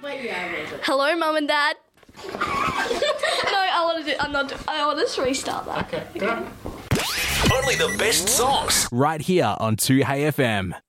Wait, yeah, I will do. Hello, Mum and Dad. No, I want to just restart that. Okay. Only the best songs. Right here on 2HeyFM.